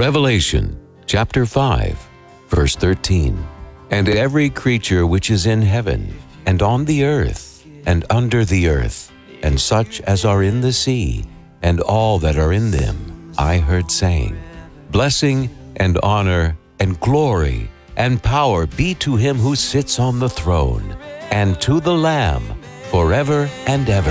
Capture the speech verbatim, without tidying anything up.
Revelation chapter five, verse thirteen. And every creature which is in heaven, and on the earth, and under the earth, and such as are in the sea, and all that are in them, I heard saying, Blessing and honor and glory and power be to him who sits on the throne, and to the Lamb forever and ever.